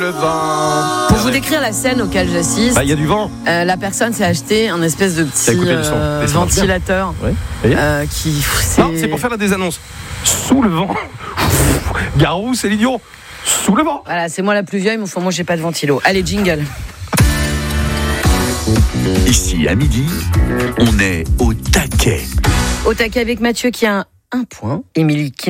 Le vent. Pour vous décrire la scène auquel j'assiste, Il y a du vent. la personne s'est acheté un espèce de petit coupé le son. ventilateur Oui. qui... Non, c'est pour faire la désannonce. Sous le vent. Garou, Céline Dion. Sous le vent. Voilà, c'est moi la plus vieille, mais enfin moi j'ai pas de ventilo. Allez, jingle. Ici, à midi, on est au taquet. Au taquet avec Mathieu qui a un point, Émilie qui